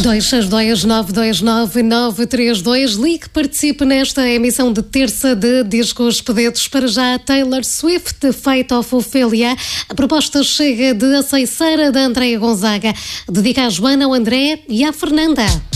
262-929-932. Ligue, participe nesta emissão de terça de Discos Pedidos. Para já, Taylor Swift, Fate of Ophelia. A proposta chega de A Ceiceira, de Andréa Gonzaga. Dedica a Joana, ao André e à Fernanda.